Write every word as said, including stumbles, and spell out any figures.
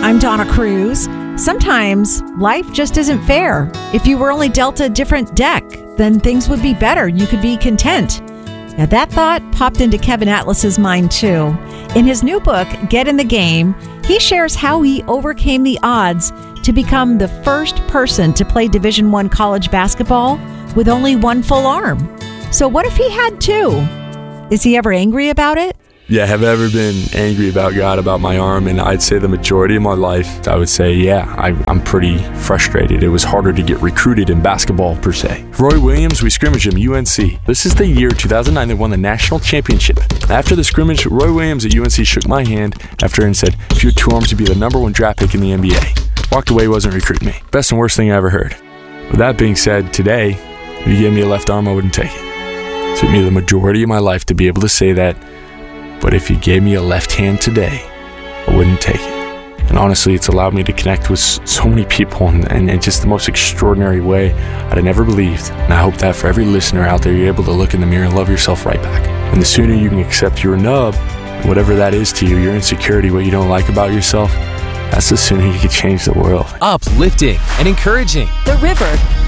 I'm Donna Cruz. Sometimes life just isn't fair. If you were only dealt a different deck, then things would be better. You could be content. Now, that thought popped into Kevin Atlas's mind, too. In his new book, Get in the Game, he shares how he overcame the odds to become the first person to play Division I college basketball with only one full arm. So what if he had two? Is he ever angry about it? Yeah, have I ever been angry about God, about my arm? And I'd say the majority of my life, I would say, yeah, I, I'm pretty frustrated. It was harder to get recruited in basketball, per se. Roy Williams, we scrimmaged him, U N C. This is the year, two thousand nine, they won the national championship. After the scrimmage, Roy Williams at U N C shook my hand after and said, if you had two arms, you'd be the number one draft pick in the N B A. Walked away, wasn't recruiting me. Best and worst thing I ever heard. With that being said, today, if you gave me a left arm, I wouldn't take it. It took me the majority of my life to be able to say that. But if you gave me a left hand today, I wouldn't take it. And honestly, it's allowed me to connect with so many people in, in, in just the most extraordinary way I'd have never believed. And I hope that for every listener out there, you're able to look in the mirror and love yourself right back. And the sooner you can accept your nub, whatever that is to you, your insecurity, what you don't like about yourself, that's the sooner you can change the world. Uplifting and encouraging. The River